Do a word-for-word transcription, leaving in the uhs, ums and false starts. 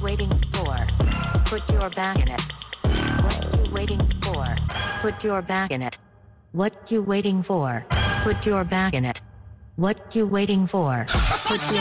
waiting for? Put your back in it. What you waiting for? Put your back in it. What you waiting for? Put your back in it. What you waiting for? Put your